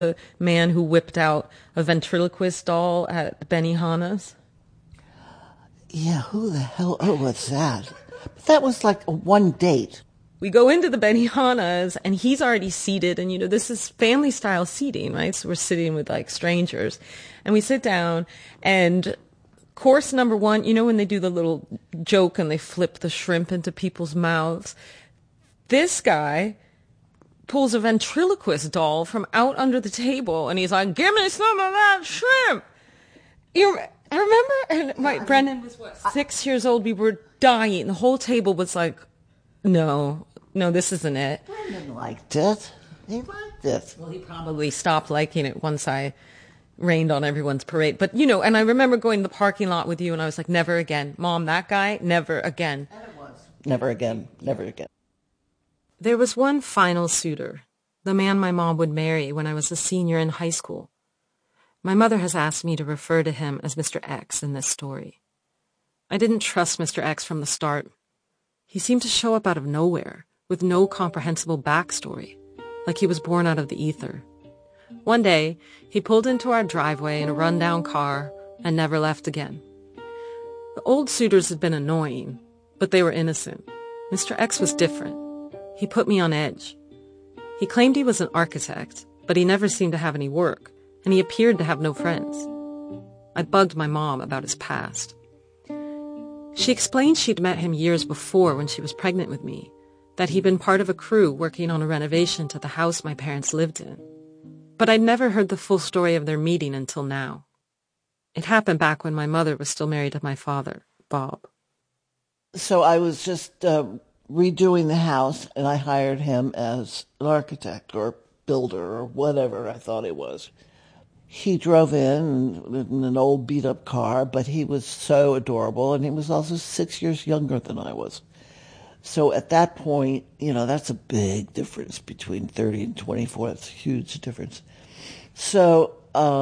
The man who whipped out a ventriloquist doll at Benihana's. Yeah, who the hell was that? But that was like a one date. We go into the Benihana's and he's already seated, and this is family style seating, right? So we're sitting with like strangers, and we sit down, and course number one, when they do the little joke and they flip the shrimp into people's mouths, this guy pulls a ventriloquist doll from out under the table, and he's like, "Give me some of that shrimp." You remember? And Brendan was 6 years old. We were dying. The whole table was like, "No, this isn't it." Brendan liked it. He liked it. Well, he probably stopped liking it once I rained on everyone's parade. But and I remember going to the parking lot with you, and I was like, "Never again, Mom. That guy, never again." And it was never again, never again. There was one final suitor, the man my mom would marry when I was a senior in high school. My mother has asked me to refer to him as Mr. X in this story. I didn't trust Mr. X from the start. He seemed to show up out of nowhere, with no comprehensible backstory, like he was born out of the ether. One day, he pulled into our driveway in a rundown car and never left again. The old suitors had been annoying, but they were innocent. Mr. X was different. He put me on edge. He claimed he was an architect, but he never seemed to have any work, and he appeared to have no friends. I bugged my mom about his past. She explained she'd met him years before when she was pregnant with me, that he'd been part of a crew working on a renovation to the house my parents lived in. But I'd never heard the full story of their meeting until now. It happened back when my mother was still married to my father, Bob. So I was just redoing the house, and I hired him as an architect or builder or whatever I thought he was. He drove in an old beat-up car, but he was so adorable, and he was also 6 years younger than I was. So at that point, that's a big difference between 30 and 24. That's a huge difference. So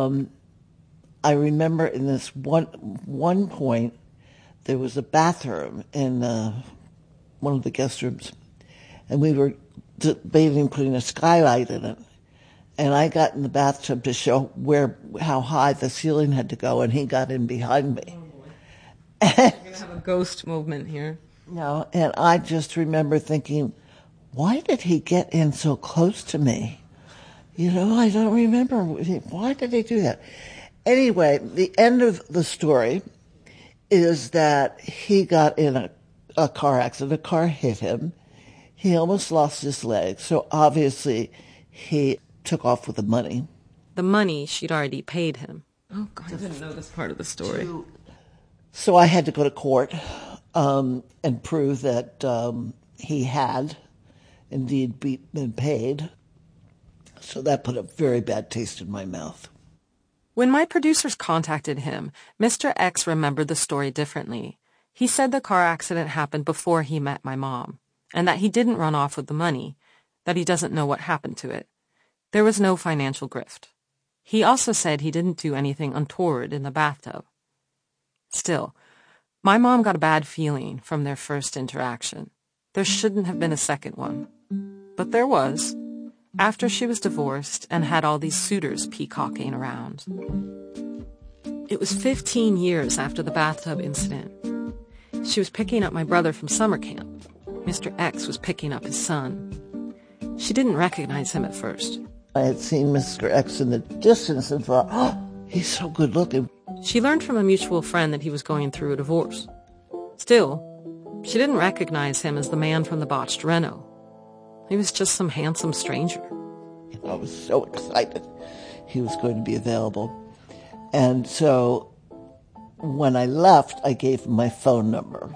I remember in this one point, there was a bathroom in one of the guest rooms, and we were debating putting a skylight in it. And I got in the bathtub to show how high the ceiling had to go, and he got in behind me. We're going to have a ghost movement here. No, and I just remember thinking, why did he get in so close to me? I don't remember. Why did he do that? Anyway, the end of the story is that he got in a car accident. A car hit him. He almost lost his leg. So obviously he took off with the money. The money she'd already paid him. Oh, God, I didn't know this part of the story. So I had to go to court and prove that he had indeed been paid. So that put a very bad taste in my mouth. When my producers contacted him, Mr. X remembered the story differently. He said the car accident happened before he met my mom, and that he didn't run off with the money, that he doesn't know what happened to it. There was no financial grift. He also said he didn't do anything untoward in the bathtub. Still, my mom got a bad feeling from their first interaction. There shouldn't have been a second one. But there was, after she was divorced and had all these suitors peacocking around. It was 15 years after the bathtub incident. She was picking up my brother from summer camp. Mr. X was picking up his son. She didn't recognize him at first. I had seen Mr. X in the distance and thought, oh, he's so good looking. She learned from a mutual friend that he was going through a divorce. Still, she didn't recognize him as the man from the botched reno. He was just some handsome stranger. I was so excited he was going to be available. And so when I left, I gave him my phone number.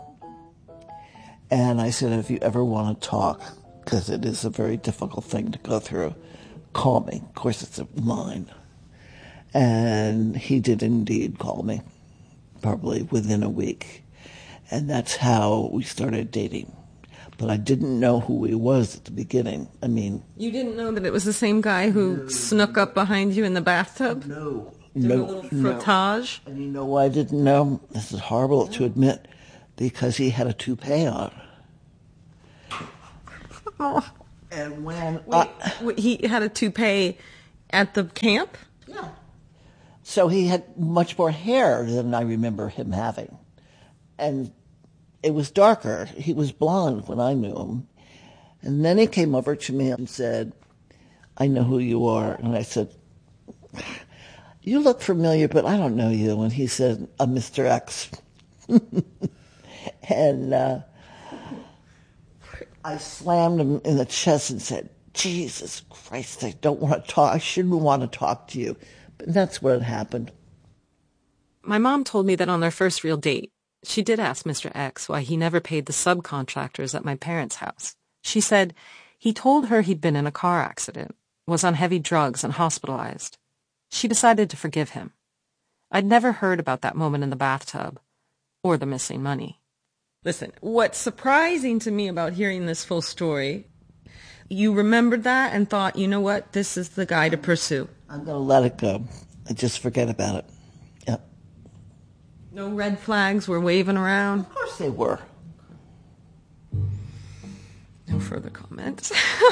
And I said, if you ever want to talk, because it is a very difficult thing to go through, call me. Of course, it's mine. And he did indeed call me, probably within a week. And that's how we started dating. But I didn't know who he was at the beginning. I mean... You didn't know that it was the same guy who snuck up behind you in the bathtub? No. Did a little frottage? And you know why I didn't know? This is horrible to admit. Because he had a toupee on. Oh. And when... he had a toupee At the camp? Yeah. So he had much more hair than I remember him having. And it was darker. He was blonde when I knew him. And then he came over to me and said, I know who you are. And I said, you look familiar, but I don't know you. And he said, I'm Mr. X. And I slammed him in the chest and said, Jesus Christ, I don't want to talk. I shouldn't want to talk to you. But that's what happened. My mom told me that on their first real date, she did ask Mr. X why he never paid the subcontractors at my parents' house. She said he told her he'd been in a car accident, was on heavy drugs and hospitalized. She decided to forgive him. I'd never heard about that moment in the bathtub or the missing money. Listen, what's surprising to me about hearing this full story, you remembered that and thought, you know what, this is the guy to pursue. I'm going to let it go. I just forget about it. Yep. No red flags were waving around? Of course they were. No further comments.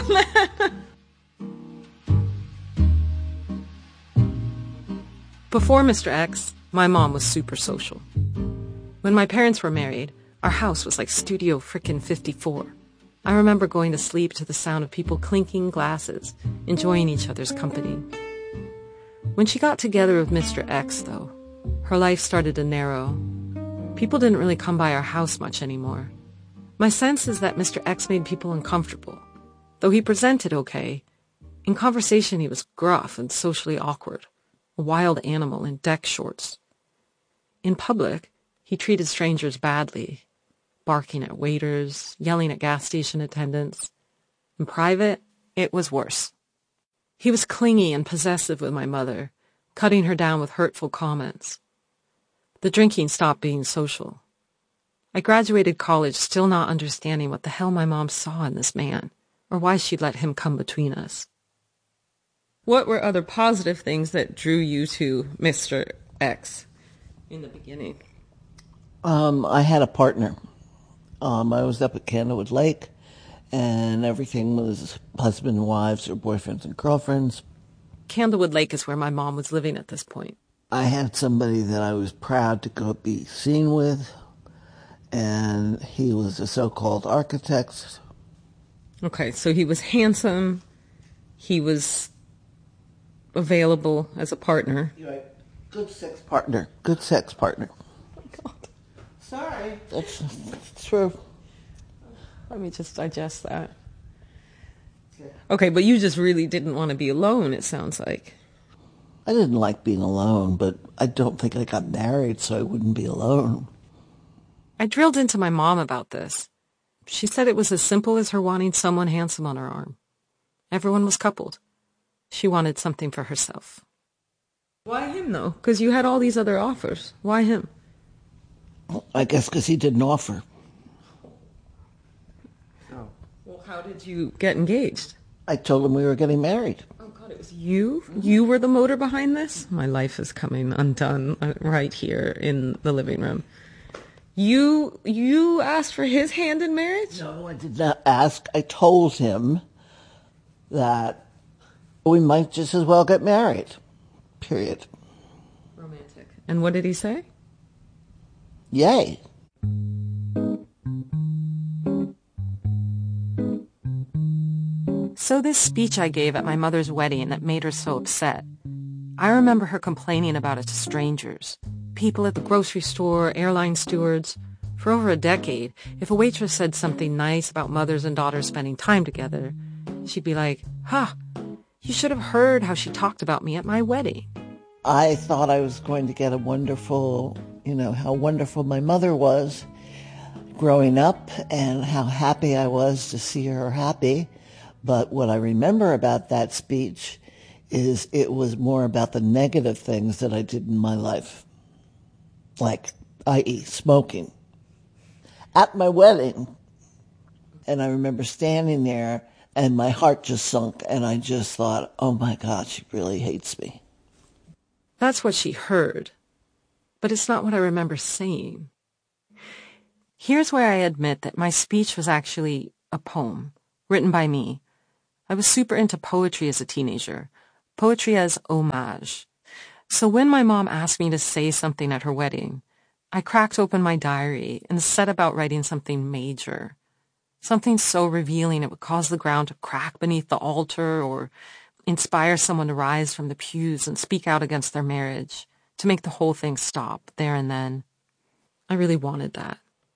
Before Mr. X, my mom was super social. When my parents were married, our house was like Studio frickin' 54. I remember going to sleep to the sound of people clinking glasses, enjoying each other's company. When she got together with Mr. X, though, her life started to narrow. People didn't really come by our house much anymore. My sense is that Mr. X made people uncomfortable. Though he presented okay, in conversation he was gruff and socially awkward, a wild animal in deck shorts. In public, he treated strangers badly, barking at waiters, yelling at gas station attendants. In private, it was worse. He was clingy and possessive with my mother, cutting her down with hurtful comments. The drinking stopped being social. I graduated college still not understanding what the hell my mom saw in this man, or why she'd let him come between us. What were other positive things that drew you to Mr. X in the beginning? I had a partner. I was up at Candlewood Lake, and everything was husband and wives or boyfriends and girlfriends. Candlewood Lake is where my mom was living at this point. I had somebody that I was proud to go be seen with, and he was a so-called architect. Okay, so he was handsome. He was available as a partner. You're right. Good sex partner. Good sex partner. Oh, my God. Sorry. That's true. Let me just digest that. Okay, but you just really didn't want to be alone, it sounds like. I didn't like being alone, but I don't think I got married so I wouldn't be alone. I drilled into my mom about this. She said it was as simple as her wanting someone handsome on her arm. Everyone was coupled. She wanted something for herself. Why him, though? Because you had all these other offers. Why him? Well, I guess because he didn't offer. Oh. Well, how did you get engaged? I told him we were getting married. Oh, God, it was you? You were the motor behind this? My life is coming undone right here in the living room. You asked for his hand in marriage? No, I did not ask. I told him that we might just as well get married. Period. Romantic. And what did he say? Yay. So this speech I gave at my mother's wedding that made her so upset, I remember her complaining about it to strangers. People at the grocery store, airline stewards. For over a decade, if a waitress said something nice about mothers and daughters spending time together, she'd be like, you should have heard how she talked about me at my wedding. I thought I was going to get a wonderful, how wonderful my mother was growing up and how happy I was to see her happy. But what I remember about that speech is it was more about the negative things that I did in my life. Like, i.e., smoking. At my wedding. And I remember standing there and my heart just sunk and I just thought, oh my God, she really hates me. That's what she heard. But it's not what I remember saying. Here's where I admit that my speech was actually a poem, written by me. I was super into poetry as a teenager, poetry as homage. So when my mom asked me to say something at her wedding, I cracked open my diary and set about writing something major. Something so revealing it would cause the ground to crack beneath the altar or inspire someone to rise from the pews and speak out against their marriage, to make the whole thing stop there and then. I really wanted that.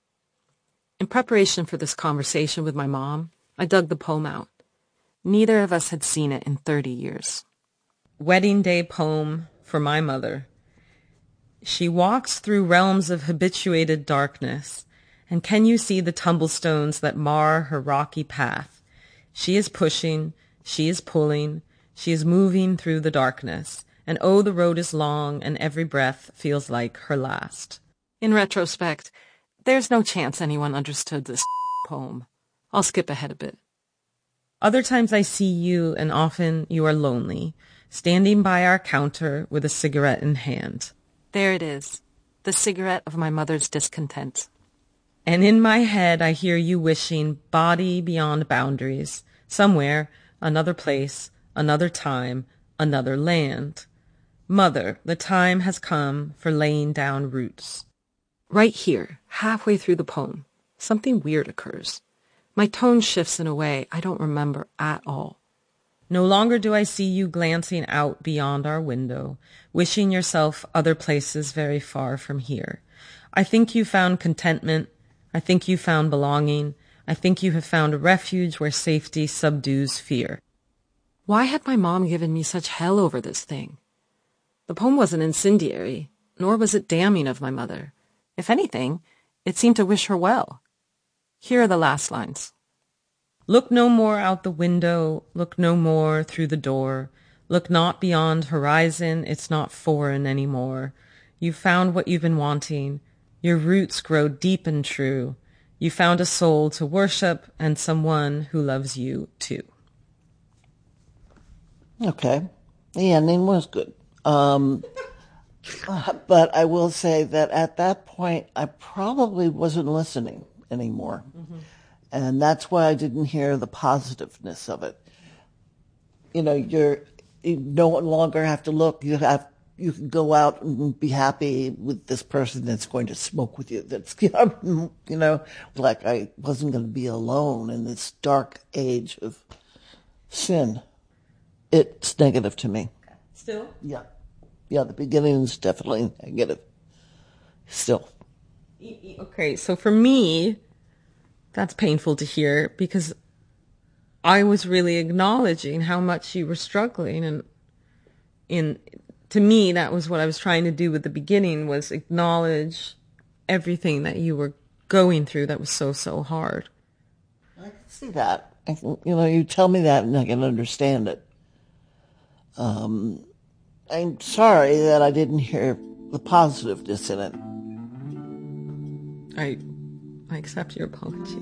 In preparation for this conversation with my mom, I dug the poem out. Neither of us had seen it in 30 years. Wedding Day Poem for my mother. She walks through realms of habituated darkness, and can you see the tumblestones that mar her rocky path? She is pushing, she is pulling, she is moving through the darkness, and oh, the road is long, and every breath feels like her last. In retrospect, there's no chance anyone understood this poem. I'll skip ahead a bit. Other times I see you, and often you are lonely, standing by our counter with a cigarette in hand. There it is, the cigarette of my mother's discontent. And in my head I hear you wishing body beyond boundaries, somewhere, another place, another time, another land. Mother, the time has come for laying down roots. Right here, halfway through the poem, something weird occurs. My tone shifts in a way I don't remember at all. No longer do I see you glancing out beyond our window, wishing yourself other places very far from here. I think you found contentment. I think you found belonging. I think you have found a refuge where safety subdues fear. Why had my mom given me such hell over this thing? The poem wasn't incendiary, nor was it damning of my mother. If anything, it seemed to wish her well. Here are the last lines. Look no more out the window, look no more through the door. Look not beyond horizon, it's not foreign anymore. You found what you've been wanting. Your roots grow deep and true. You found a soul to worship and someone who loves you too. Okay. The ending was good. But I will say that at that point, I probably wasn't listening anymore. Mm-hmm. And that's why I didn't hear the positiveness of it. You know, you no longer have to look. You can go out and be happy with this person that's going to smoke with you. That's, you know, like I wasn't going to be alone in this dark age of sin. It's negative to me. Still? Yeah. Yeah, the beginning is definitely negative. Still. Okay, so for me, that's painful to hear because I was really acknowledging how much you were struggling, and to me, that was what I was trying to do with the beginning, was acknowledge everything that you were going through that was so, so hard. I can see that. You tell me that and I can understand it. I'm sorry that I didn't hear the positiveness in it. I accept your apology.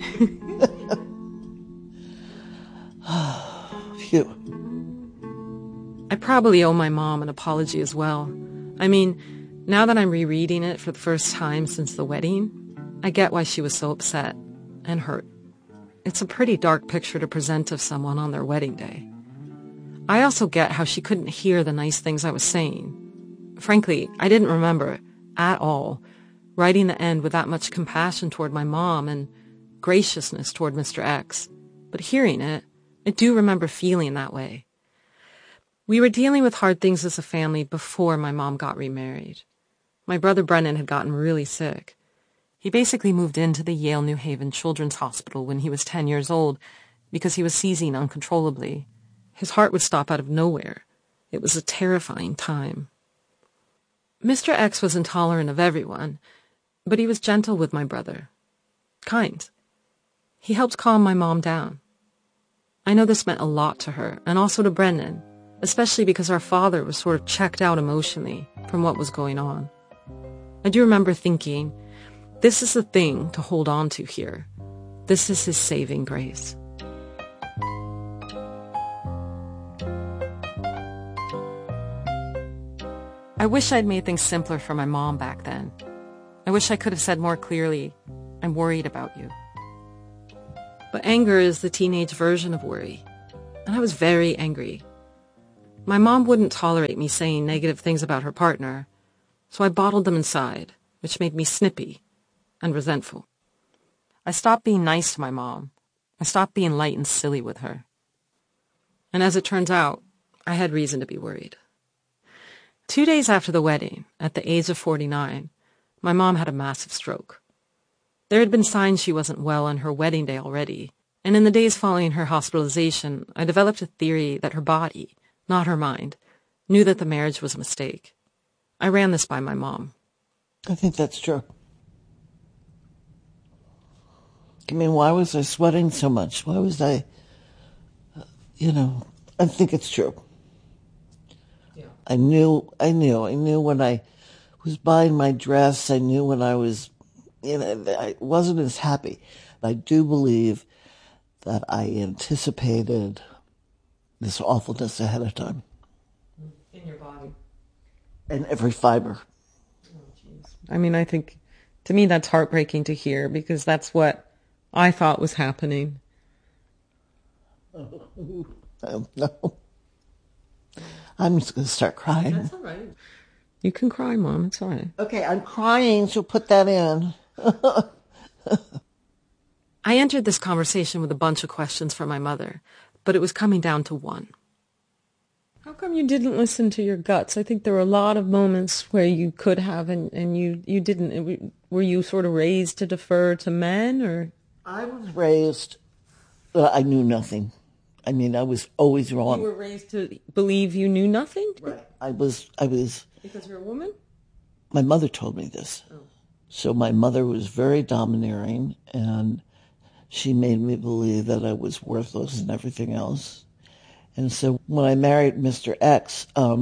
Phew. I probably owe my mom an apology as well. I mean, now that I'm rereading it for the first time since the wedding, I get why she was so upset and hurt. It's a pretty dark picture to present of someone on their wedding day. I also get how she couldn't hear the nice things I was saying. Frankly, I didn't remember at all writing the end with that much compassion toward my mom and graciousness toward Mr. X. But hearing it, I do remember feeling that way. We were dealing with hard things as a family before my mom got remarried. My brother Brennan had gotten really sick. He basically moved into the Yale New Haven Children's Hospital when he was 10 years old because he was seizing uncontrollably. His heart would stop out of nowhere. It was a terrifying time. Mr. X was intolerant of everyone, but he was gentle with my brother. Kind. He helped calm my mom down. I know this meant a lot to her, and also to Brendan, especially because our father was sort of checked out emotionally from what was going on. I do remember thinking, this is the thing to hold on to here. This is his saving grace. I wish I'd made things simpler for my mom back then. I wish I could have said more clearly, I'm worried about you. But anger is the teenage version of worry, and I was very angry. My mom wouldn't tolerate me saying negative things about her partner, so I bottled them inside, which made me snippy and resentful. I stopped being nice to my mom. I stopped being light and silly with her. And as it turns out, I had reason to be worried. 2 days after the wedding, at the age of 49, my mom had a massive stroke. There had been signs she wasn't well on her wedding day already, and in the days following her hospitalization, I developed a theory that her body, not her mind, knew that the marriage was a mistake. I ran this by my mom. I think that's true. I mean, why was I sweating so much? Why was I, I think it's true. Yeah. I knew when I was buying my dress. I knew when I was, I wasn't as happy. I do believe that I anticipated this awfulness ahead of time. In your body. And every fiber. Oh, geez. I mean, I think, to me, that's heartbreaking to hear, because that's what I thought was happening. No. I'm just going to start crying. That's all right. You can cry, Mom. It's all right. Okay, I'm crying, so put that in. I entered this conversation with a bunch of questions for my mother, but it was coming down to one. How come you didn't listen to your guts? I think there were a lot of moments where you could have, and you didn't. Were you sort of raised to defer to men, or? I was raised, I knew nothing. I mean, I was always wrong. You were raised to believe you knew nothing? Right. I was. Because you're a woman? My mother told me this. Oh. So my mother was very domineering, and she made me believe that I was worthless and everything else. And so when I married Mr. X,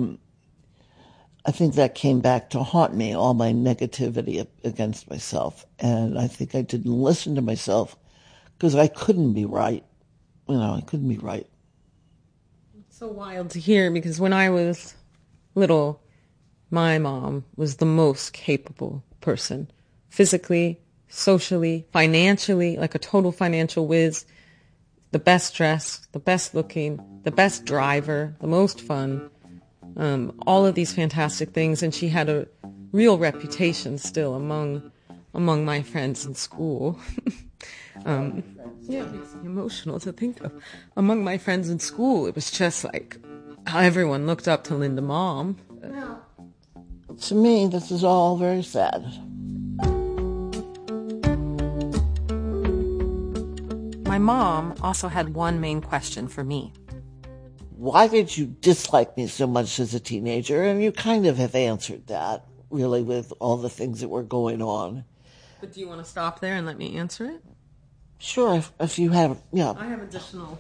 I think that came back to haunt me, all my negativity against myself. And I think I didn't listen to myself because I couldn't be right. I couldn't be right. It's so wild to hear, because when I was little, my mom was the most capable person. Physically, socially, financially, like a total financial whiz. The best dressed, the best looking, the best driver, the most fun. All of these fantastic things. And she had a real reputation still among my friends in school. Yeah, it makes me emotional to think of. Among my friends in school, it was just like how everyone looked up to Linda Mom. To me, this is all very sad. My mom also had one main question for me. Why did you dislike me so much as a teenager? And you kind of have answered that, really, with all the things that were going on. But do you want to stop there and let me answer it? Sure, if you have, yeah. I have additional.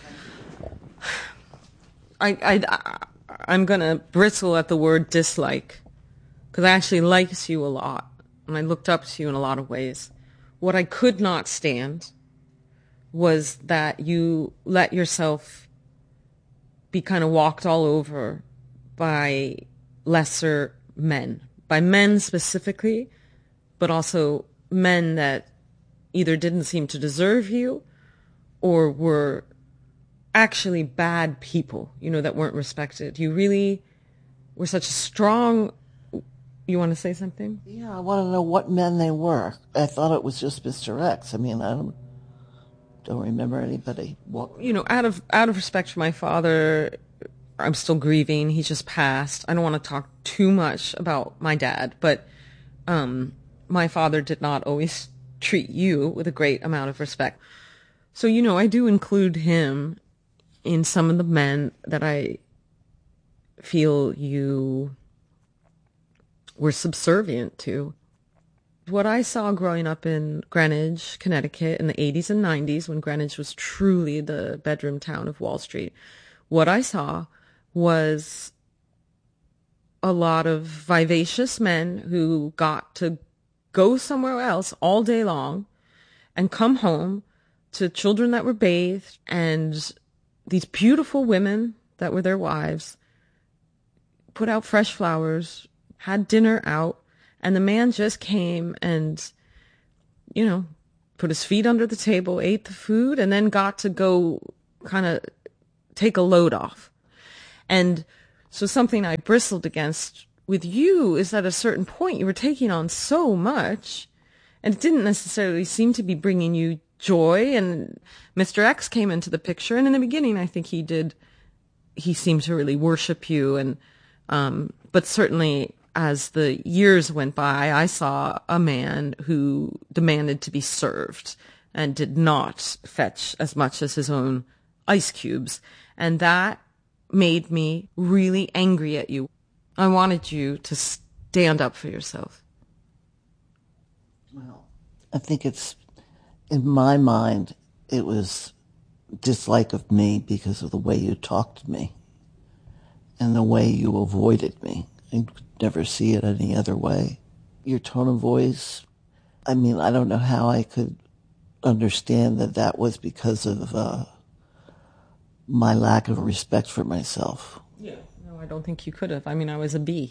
I'm going to bristle at the word dislike, because I actually liked you a lot, and I looked up to you in a lot of ways. What I could not stand was that you let yourself be kind of walked all over by lesser men, by men specifically, but also men that either didn't seem to deserve you or were actually bad people, that weren't respected. You really were such a strong... You want to say something? Yeah, I want to know what men they were. I thought it was just Mr. X. I mean, I don't remember anybody. Out of respect for my father, I'm still grieving. He just passed. I don't want to talk too much about my dad, but my father did not always treat you with a great amount of respect. So, I do include him in some of the men that I feel you were subservient to. What I saw growing up in Greenwich, Connecticut in the 80s and 90s, when Greenwich was truly the bedroom town of Wall Street, what I saw was a lot of vivacious men who got to go somewhere else all day long and come home to children that were bathed and these beautiful women that were their wives, put out fresh flowers, had dinner out, and the man just came and, put his feet under the table, ate the food, and then got to go kind of take a load off. And so something I bristled against with you is that at a certain point you were taking on so much, and it didn't necessarily seem to be bringing you joy. And Mr. X came into the picture, and in the beginning I think he seemed to really worship you. And but certainly as the years went by, I saw a man who demanded to be served and did not fetch as much as his own ice cubes. And that made me really angry at you. I wanted you to stand up for yourself. Well, I think it's, in my mind, it was dislike of me because of the way you talked to me and the way you avoided me. I could never see it any other way. Your tone of voice, I mean, I don't know how I could understand that that was because of my lack of respect for myself. Yeah, no, I don't think you could have. I mean, I was a B.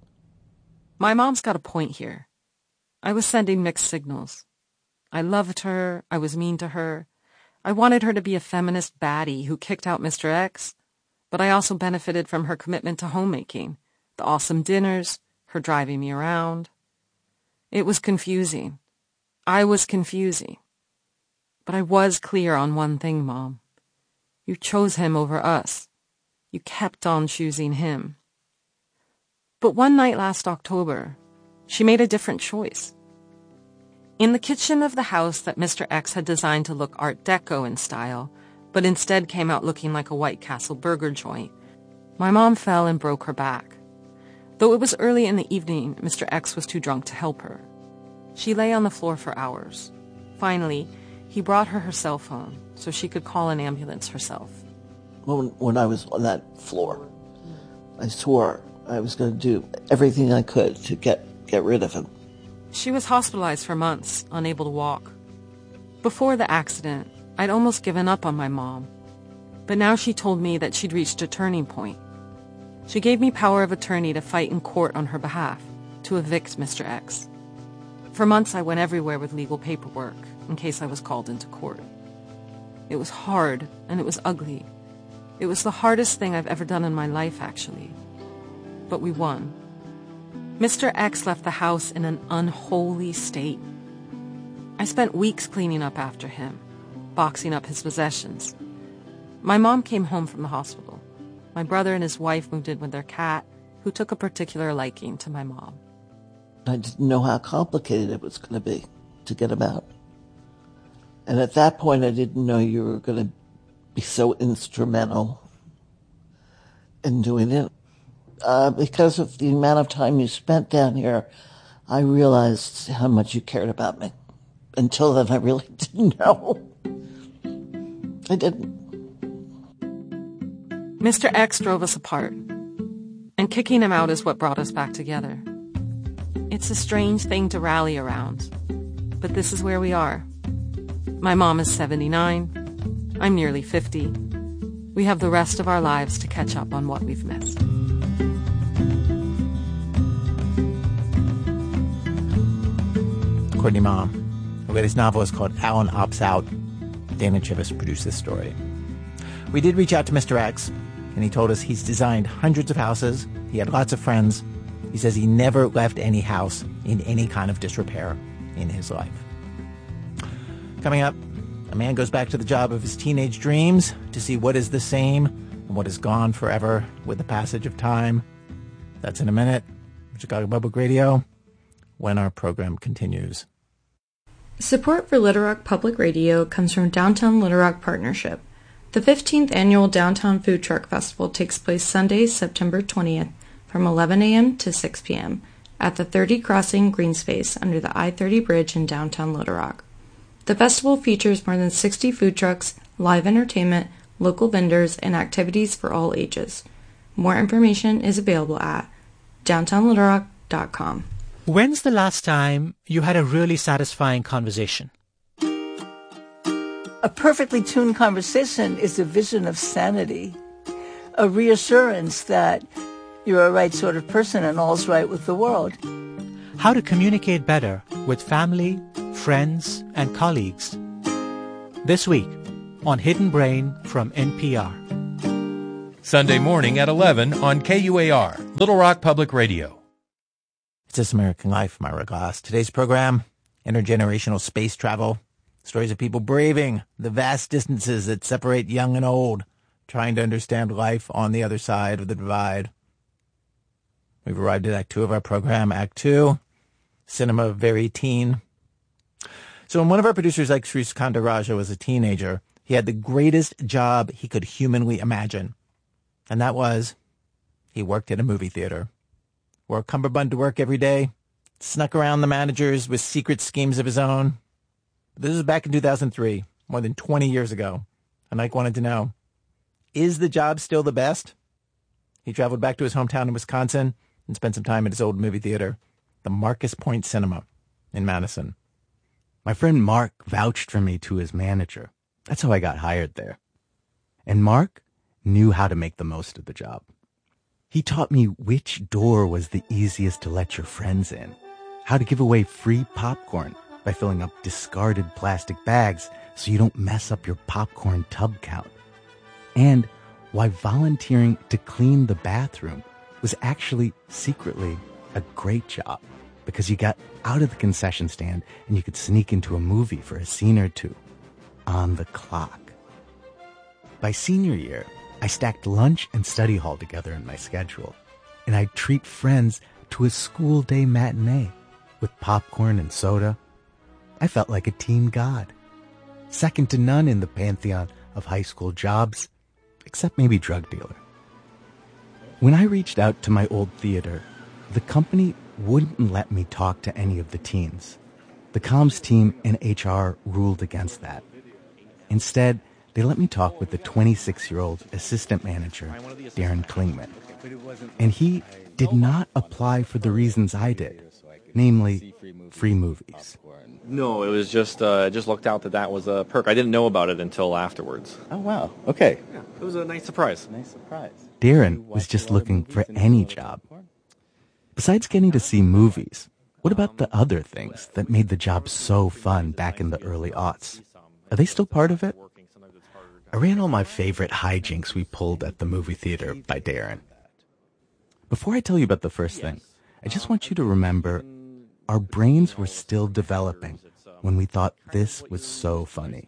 My mom's got a point here. I was sending mixed signals. I loved her. I was mean to her. I wanted her to be a feminist baddie who kicked out Mr. X, but I also benefited from her commitment to homemaking, the awesome dinners, her driving me around. It was confusing. I was confusing. But I was clear on one thing, Mom. You chose him over us. You kept on choosing him. But one night last October, she made a different choice. In the kitchen of the house that Mr. X had designed to look Art Deco in style, but instead came out looking like a White Castle burger joint, my mom fell and broke her back. Though it was early in the evening, Mr. X was too drunk to help her. She lay on the floor for hours. Finally, he brought her cell phone so she could call an ambulance herself. When I was on that floor, I swore I was going to do everything I could to get rid of him. She was hospitalized for months, unable to walk. Before the accident, I'd almost given up on my mom. But now she told me that she'd reached a turning point. She gave me power of attorney to fight in court on her behalf, to evict Mr. X. For months I went everywhere with legal paperwork, in case I was called into court. It was hard, and it was ugly. It was the hardest thing I've ever done in my life, actually. But we won. Mr. X left the house in an unholy state. I spent weeks cleaning up after him, boxing up his possessions. My mom came home from the hospital. My brother and his wife moved in with their cat, who took a particular liking to my mom. I didn't know how complicated it was going to be to get him out. And at that point, I didn't know you were going to be so instrumental in doing it. Because of the amount of time you spent down here, I realized how much you cared about me. Until then, I really didn't know. I didn't. Mr. X drove us apart, and kicking him out is what brought us back together. It's a strange thing to rally around, but this is where we are. My mom is 79. I'm nearly 50. We have the rest of our lives to catch up on what we've missed. Courtney Mom. Her latest novel is called Alan Opts Out. Dana Chivvis produced this story. We did reach out to Mr. X, and he told us he's designed hundreds of houses. He had lots of friends. He says he never left any house in any kind of disrepair in his life. Coming up, a man goes back to the job of his teenage dreams to see what is the same and what is gone forever with the passage of time. That's in a minute. Chicago Public Radio, when our program continues. Support for Little Rock Public Radio comes from Downtown Little Rock Partnership. The 15th Annual Downtown Food Truck Festival takes place Sunday, September 20th from 11 a.m. to 6 p.m. at the 30 Crossing Green Space under the I-30 Bridge in downtown Little Rock. The festival features more than 60 food trucks, live entertainment, local vendors, and activities for all ages. More information is available at downtownlittlerock.com. When's the last time you had a really satisfying conversation? A perfectly tuned conversation is a vision of sanity, a reassurance that you're a right sort of person and all's right with the world. How to communicate better with family, friends, and colleagues. This week on Hidden Brain from NPR. Sunday morning at 11 on KUAR, Little Rock Public Radio. It's This American Life, I'm Ira Glass. Today's program, intergenerational space travel. Stories of people braving the vast distances that separate young and old, trying to understand life on the other side of the divide. We've arrived at Act 2 of our program. Act 2, cinema very teen. So when one of our producers, like Sriskanda Raja, was a teenager, he had the greatest job he could humanly imagine. And that was, he worked at a movie theater. Wore a cummerbund to work every day, snuck around the managers with secret schemes of his own. This was back in 2003, more than 20 years ago. And Mike wanted to know, is the job still the best? He traveled back to his hometown in Wisconsin and spent some time at his old movie theater, the Marcus Point Cinema in Madison. My friend Mark vouched for me to his manager. That's how I got hired there. And Mark knew how to make the most of the job. He taught me which door was the easiest to let your friends in, how to give away free popcorn by filling up discarded plastic bags so you don't mess up your popcorn tub count, and why volunteering to clean the bathroom was actually secretly a great job because you got out of the concession stand and you could sneak into a movie for a scene or two on the clock. By senior year, I stacked lunch and study hall together in my schedule, and I'd treat friends to a school day matinee with popcorn and soda. I felt like a teen god, second to none in the pantheon of high school jobs, except maybe drug dealer. When I reached out to my old theater, the company wouldn't let me talk to any of the teens. The comms team and HR ruled against that. Instead, they let me talk with the 26-year-old assistant manager, Darren Klingman. And he did not apply for the reasons I did, namely free movies. No, it was just looked out that was a perk. I didn't know about it until afterwards. Oh, wow. Okay. Yeah, it was a nice surprise. Darren was just looking for any job. Besides getting to see movies, what about the other things that made the job so fun back in the early aughts? Are they still part of it? I ran all my favorite hijinks we pulled at the movie theater by Darren. Before I tell you about the first thing, I just want you to remember our brains were still developing when we thought this was so funny.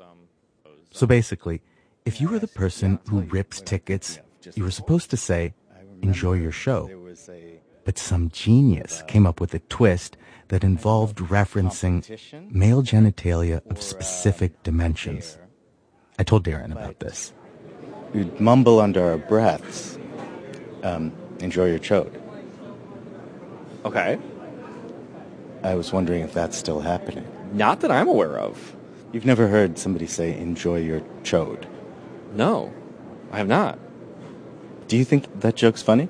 So basically, if you were the person who rips tickets, you were supposed to say, "Enjoy your show." But some genius came up with a twist that involved referencing male genitalia of specific dimensions. I told Darren about this. We'd mumble under our breaths, "Enjoy your chode." Okay. I was wondering if that's still happening. Not that I'm aware of. You've never heard somebody say, "Enjoy your chode"? No, I have not. Do you think that joke's funny?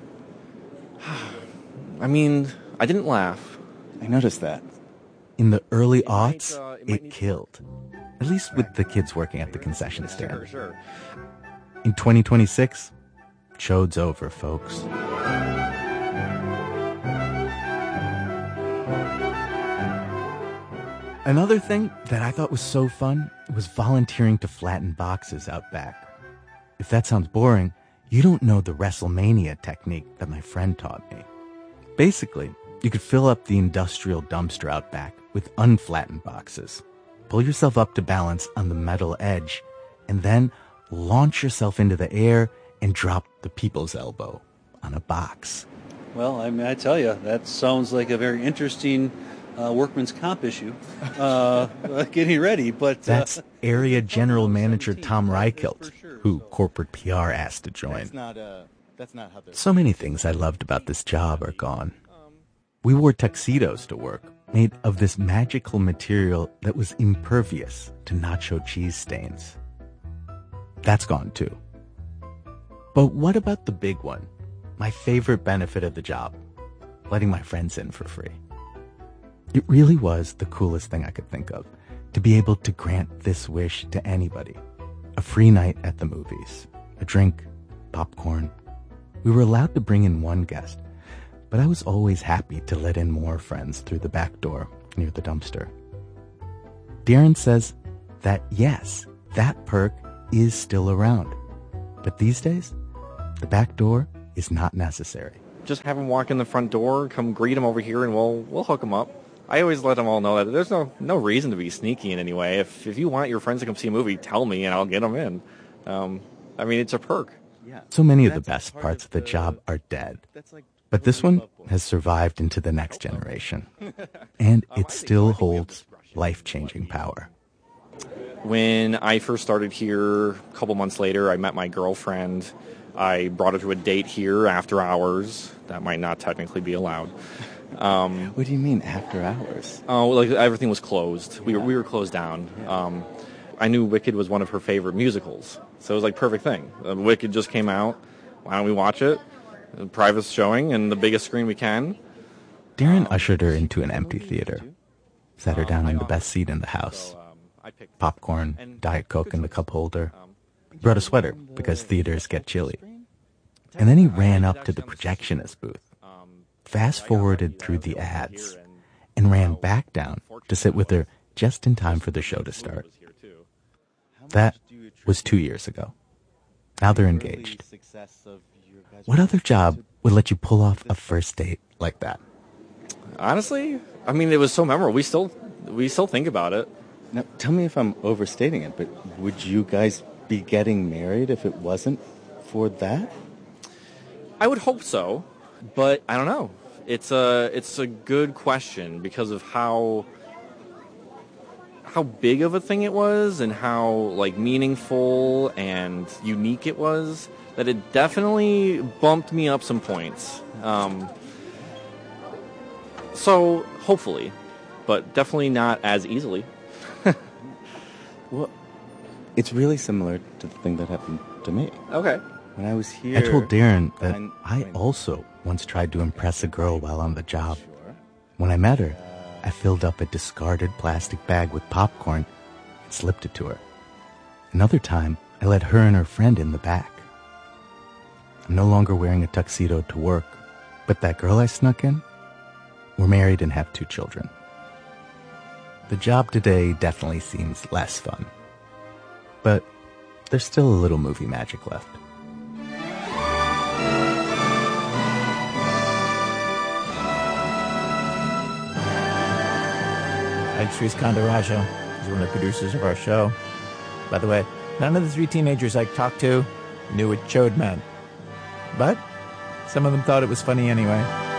I mean, I didn't laugh. I noticed that. In the early aughts, it killed. At least with the kids working at the concession stand. Sure. In 2026, chode's over, folks. Another thing that I thought was so fun was volunteering to flatten boxes out back. If that sounds boring, you don't know the WrestleMania technique that my friend taught me. Basically, you could fill up the industrial dumpster out back with unflattened boxes. Pull yourself up to balance on the metal edge, and then launch yourself into the air and drop the people's elbow on a box. Well, I mean, I tell you, that sounds like a very interesting workman's comp issue. Getting ready, but... That's Area General Manager Tom Reichelt, who corporate PR asked to join. So many things I loved about this job are gone. We wore tuxedos to work, made of this magical material that was impervious to nacho cheese stains. That's gone too. But what about the big one? My favorite benefit of the job, letting my friends in for free. It really was the coolest thing I could think of, to be able to grant this wish to anybody. A free night at the movies, a drink, popcorn. We were allowed to bring in one guest, but I was always happy to let in more friends through the back door near the dumpster. Darren says that yes, that perk is still around, but these days, the back door is not necessary. Just have them walk in the front door, come greet them over here, and we'll hook them up. I always let them all know that there's no reason to be sneaky in any way. If you want your friends to come see a movie, tell me and I'll get them in. I mean, it's a perk. So many of the best parts of the job are dead. But this one has survived into the next generation. And it still holds life-changing power. When I first started here, a couple months later, I met my girlfriend. I brought her to a date here after hours. That might not technically be allowed. What do you mean after hours? Oh, like everything was closed. We were closed down. I knew Wicked was one of her favorite musicals, so it was like perfect thing. Wicked just came out. Why don't we watch it? A private showing and the biggest screen we can. Darren ushered her into an empty theater, sat her down in the best seat in the house. Popcorn, Diet Coke in the cup holder. Brought a sweater because theaters get chilly. And then he ran up to the projectionist booth, fast-forwarded through the ads, and ran back down to sit with her just in time for the show to start. That was 2 years ago. Now they're engaged. What other job would let you pull off a first date like that? Honestly, I mean, it was so memorable. We still think about it. Now, tell me if I'm overstating it, but would you guys be getting married if it wasn't for that? I would hope so, but I don't know. It's a good question because of how big of a thing it was and how like meaningful and unique it was, that it definitely bumped me up some points. So hopefully, but definitely not as easily. Well, it's really similar to the thing that happened to me. Okay. When I was here, I told Darren that I also once tried to impress a girl while on the job. When I met her, I filled up a discarded plastic bag with popcorn and slipped it to her. Another time, I let her and her friend in the back. I'm no longer wearing a tuxedo to work, but that girl I snuck in, we're married and have 2 children. The job today definitely seems less fun, but there's still a little movie magic left. Sri Skandaraja is one of the producers of our show. By the way, none of the 3 teenagers I talked to knew what chode meant. But some of them thought it was funny anyway.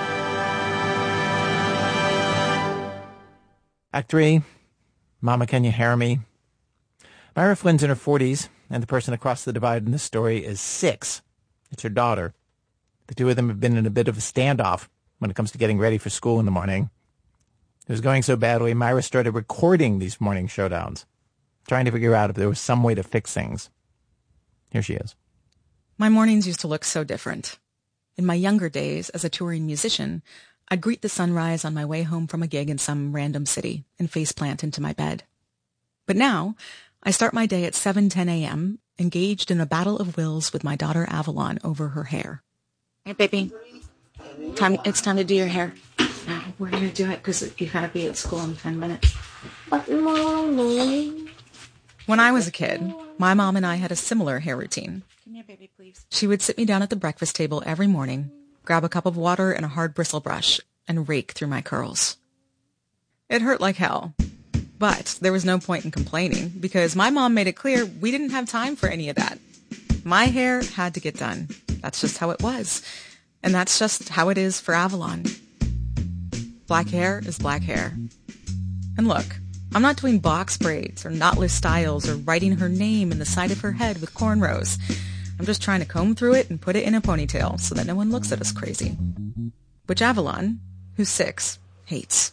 Act 3, Mama, Can You Hear Me? Myra Flynn's in her 40s, and the person across the divide in this story is 6. It's her daughter. The 2 of them have been in a bit of a standoff when it comes to getting ready for school in the morning. It was going so badly, Myra started recording these morning showdowns, trying to figure out if there was some way to fix things. Here she is. My mornings used to look so different. In my younger days, as a touring musician, I'd greet the sunrise on my way home from a gig in some random city and faceplant into my bed. But now, I start my day at 7:10 a.m., engaged in a battle of wills with my daughter Avalon over her hair. Hey, baby. It's time to do your hair. We're going to do it because you got to be at school in 10 minutes. But Mommy. When I was a kid, my mom and I had a similar hair routine. Come here, baby, please. She would sit me down at the breakfast table every morning, grab a cup of water and a hard bristle brush, and rake through my curls. It hurt like hell. But there was no point in complaining because my mom made it clear we didn't have time for any of that. My hair had to get done. That's just how it was. And that's just how it is for Avalon. Black hair is black hair. And look, I'm not doing box braids or knotless styles or writing her name in the side of her head with cornrows. I'm just trying to comb through it and put it in a ponytail so that no one looks at us crazy. Which Avalon, who's 6, hates.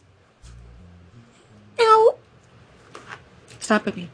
Ow! Stop, baby.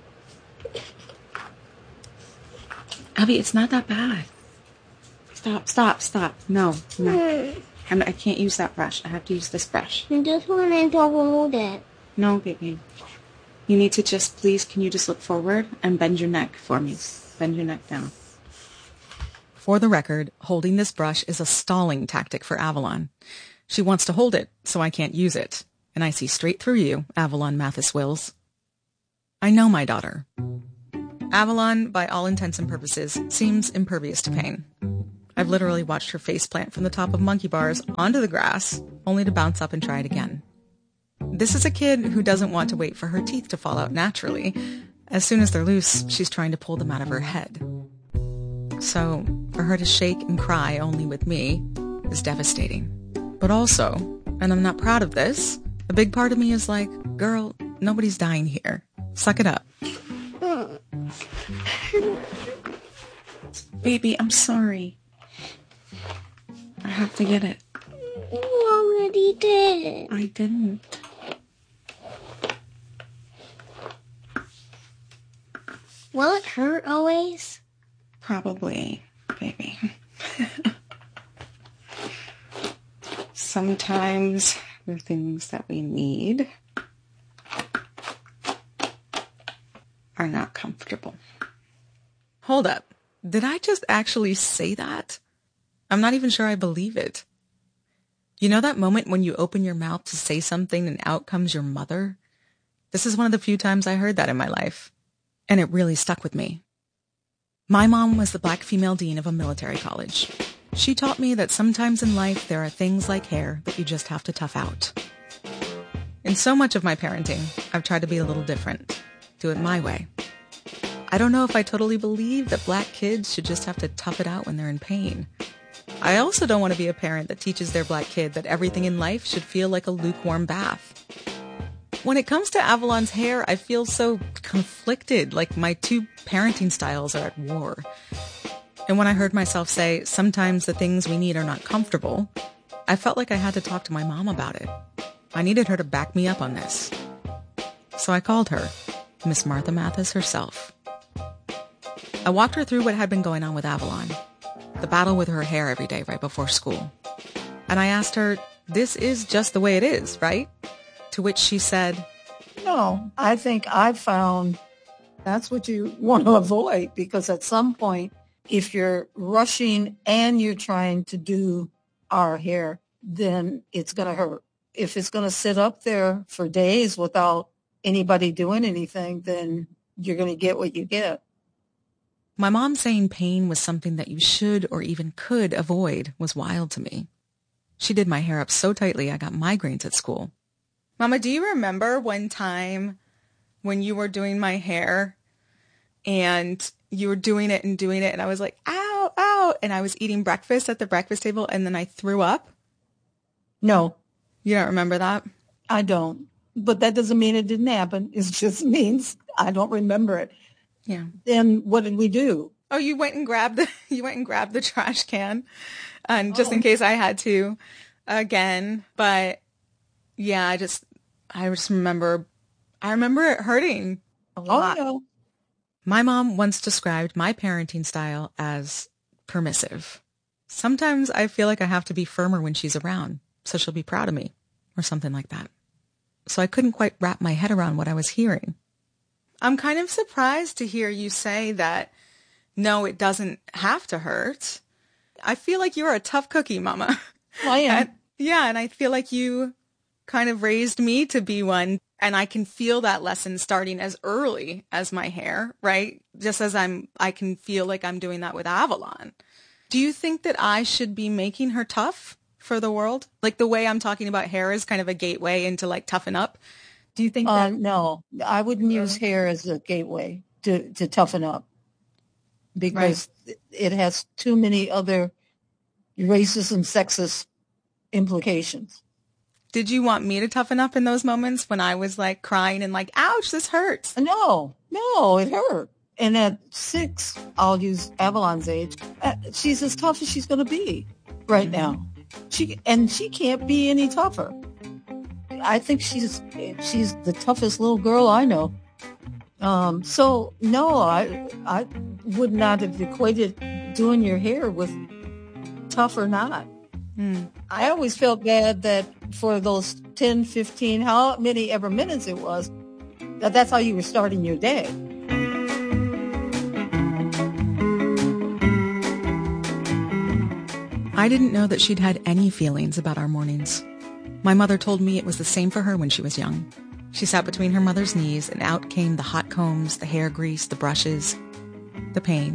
Abby, it's not that bad. Stop. No. I can't use that brush. I have to use this brush. Just want to remove that. No, baby. You need to please, can you just look forward and bend your neck for me? Bend your neck down. For the record, holding this brush is a stalling tactic for Avalon. She wants to hold it, so I can't use it. And I see straight through you, Avalon Mathis Wills. I know my daughter. Avalon, by all intents and purposes, seems impervious to pain. I've literally watched her face plant from the top of monkey bars onto the grass, only to bounce up and try it again. This is a kid who doesn't want to wait for her teeth to fall out naturally. As soon as they're loose, she's trying to pull them out of her head. So, for her to shake and cry only with me is devastating. But also, and I'm not proud of this, a big part of me is like, girl, nobody's dying here. Suck it up. Baby, I'm sorry. I have to get it. You already did. I didn't. Will it hurt always? Probably, baby. Sometimes the things that we need are not comfortable. Hold up. Did I just actually say that? I'm not even sure I believe it. You know that moment when you open your mouth to say something and out comes your mother? This is one of the few times I heard that in my life. And it really stuck with me. My mom was the black female dean of a military college. She taught me that sometimes in life there are things like hair that you just have to tough out. In so much of my parenting, I've tried to be a little different. Do it my way. I don't know if I totally believe that black kids should just have to tough it out when they're in pain. I also don't want to be a parent that teaches their black kid that everything in life should feel like a lukewarm bath. When it comes to Avalon's hair, I feel so conflicted, like my two parenting styles are at war. And when I heard myself say, sometimes the things we need are not comfortable, I felt like I had to talk to my mom about it. I needed her to back me up on this. So I called her, Miss Martha Mathis herself. I walked her through what had been going on with Avalon, the battle with her hair every day right before school. And I asked her, this is just the way it is, right? To which she said, No, I think I found that's what you want to avoid, because at some point, if you're rushing and you're trying to do our hair, then it's going to hurt. If it's going to sit up there for days without anybody doing anything, then you're going to get what you get. My mom saying pain was something that you should or even could avoid was wild to me. She did my hair up so tightly I got migraines at school. Mama, do you remember one time when you were doing my hair and you were doing it and I was like, ow, ow, and I was eating breakfast at the breakfast table and then I threw up? No. You don't remember that? I don't. But that doesn't mean it didn't happen. It just means I don't remember it. Yeah. Then what did we do? Oh, you went and grabbed the trash can, and just in case I had to again. But yeah, I just remember it hurting a lot. No. My mom once described my parenting style as permissive. Sometimes I feel like I have to be firmer when she's around, so she'll be proud of me, or something like that. So I couldn't quite wrap my head around what I was hearing. I'm kind of surprised to hear you say that, no, it doesn't have to hurt. I feel like you're a tough cookie, Mama. I am. And I feel like you kind of raised me to be one. And I can feel that lesson starting as early as my hair, right? Just as I can feel like I'm doing that with Avalon. Do you think that I should be making her tough for the world? Like the way I'm talking about hair is kind of a gateway into like toughen up. Do you think that? No, I wouldn't use hair as a gateway to toughen up, because it has too many other racist and sexist implications. Did you want me to toughen up in those moments when I was like crying and like, ouch, this hurts? No, it hurt. And at 6, I'll use Avalon's age, she's as tough as she's going to be right now. She can't be any tougher. I think she's the toughest little girl I know. So no, I would not have equated doing your hair with tough or not. I always felt bad that for those 10, 15, how many ever minutes it was, that's how you were starting your day. I didn't know that she'd had any feelings about our mornings. My mother told me it was the same for her when she was young. She sat between her mother's knees and out came the hot combs, the hair grease, the brushes, the pain,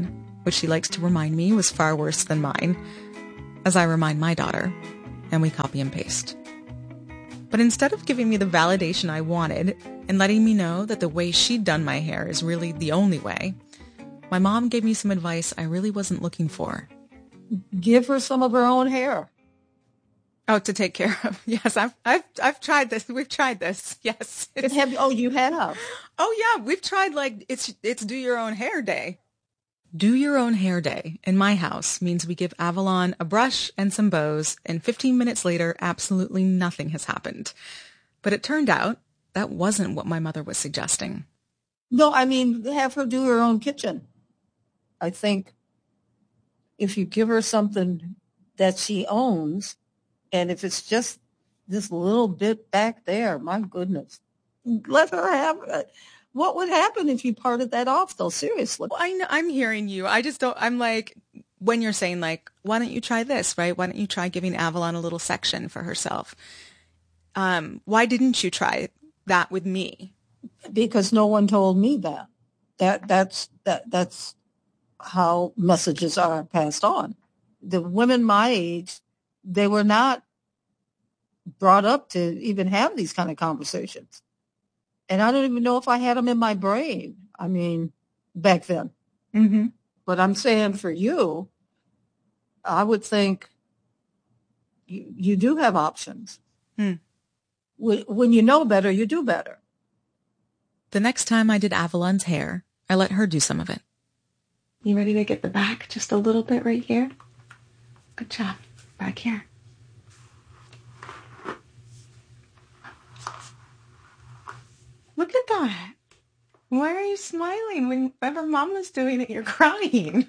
which she likes to remind me was far worse than mine, as I remind my daughter, and we copy and paste. But instead of giving me the validation I wanted and letting me know that the way she'd done my hair is really the only way, my mom gave me some advice I really wasn't looking for. Give her some of her own hair. Oh, to take care of. Yes, I've tried this. We've tried this. Yes. You have? Oh yeah, we've tried it's do your own hair day. Do your own hair day in my house means we give Avalon a brush and some bows, and 15 minutes later, absolutely nothing has happened. But it turned out that wasn't what my mother was suggesting. No, I mean, have her do her own kitchen. I think if you give her something that she owns, and if it's just this little bit back there, my goodness, let her have it. What would happen if you parted that off, though? Seriously. Well, I'm hearing you. I just don't, I'm like, when you're saying why don't you try this, right? Why don't you try giving Avalon a little section for herself? Why didn't you try that with me? Because no one told me that. That's how messages are passed on. The women my age, they were not brought up to even have these kind of conversations. And I don't even know if I had them in my brain. I mean, back then. Mm-hmm. But I'm saying for you, I would think you do have options. When you know better, you do better. The next time I did Avalon's hair, I let her do some of it. You ready to get the back just a little bit right here? Good job. Back here. Look at that. Why are you smiling? Whenever Mama's doing it, you're crying.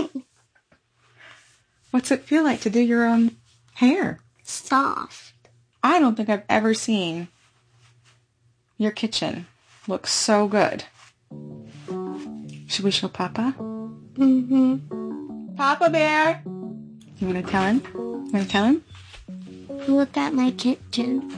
What's it feel like to do your own hair? Soft. I don't think I've ever seen your kitchen look so good. Should we show Papa? Mm-hmm. Papa Bear! You want to tell him? You want to tell him? Look at my kitchen.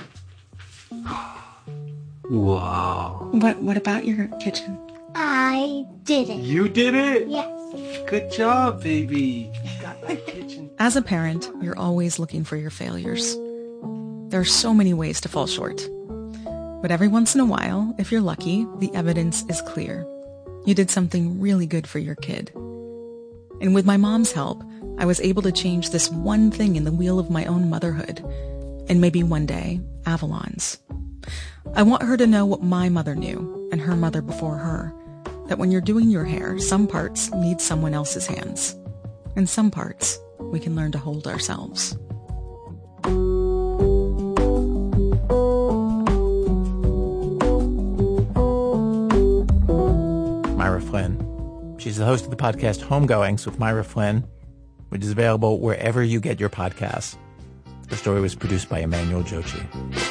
Wow. What about your kitchen? I did it. You did it? Yes. Good job, baby. You got that kitchen. As a parent, you're always looking for your failures. There are so many ways to fall short. But every once in a while, if you're lucky, the evidence is clear. You did something really good for your kid. And with my mom's help, I was able to change this one thing in the wheel of my own motherhood. And maybe one day, Avalon's. I want her to know what my mother knew, and her mother before her, that when you're doing your hair, some parts need someone else's hands. And some parts, we can learn to hold ourselves. Myra Flynn. She's the host of the podcast Homegoings with Myra Flynn, which is available wherever you get your podcasts. The story was produced by Emmanuel Jochi.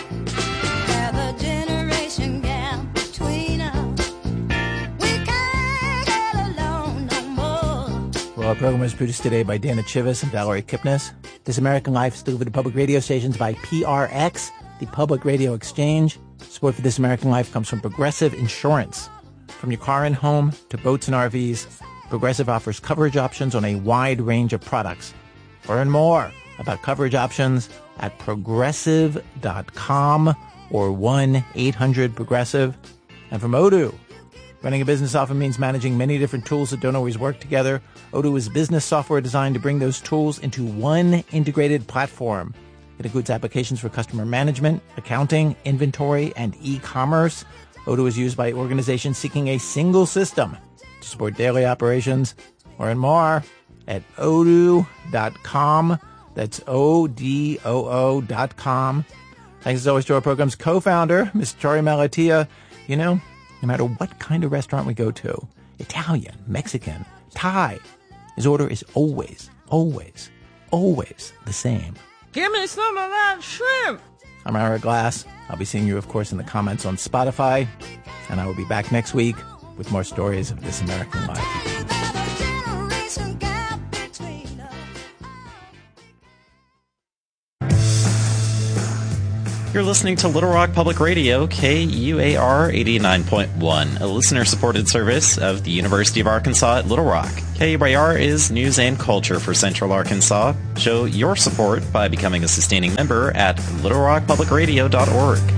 Our program was produced today by Dana Chivas and Valerie Kipnis. This American Life is delivered to public radio stations by PRX, the Public Radio Exchange. Support for This American Life comes from Progressive Insurance. From your car and home to boats and RVs, Progressive offers coverage options on a wide range of products. Learn more about coverage options at progressive.com or 1-800-PROGRESSIVE. And from Odoo. Running a business often means managing many different tools that don't always work together. Odoo is business software designed to bring those tools into one integrated platform. It includes applications for customer management, accounting, inventory, and e-commerce. Odoo is used by organizations seeking a single system to support daily operations. Learn more at odoo.com. That's ODOO.com. Thanks as always to our program's co-founder, Ms. Tori Malatia. You know, no matter what kind of restaurant we go to, Italian, Mexican, Thai, his order is always, always, always the same. Give me some of that shrimp. I'm Ira Glass. I'll be seeing you, of course, in the comments on Spotify. And I will be back next week with more stories of This American Life. You're listening to Little Rock Public Radio, KUAR 89.1, a listener-supported service of the University of Arkansas at Little Rock. KUAR is news and culture for Central Arkansas. Show your support by becoming a sustaining member at littlerockpublicradio.org.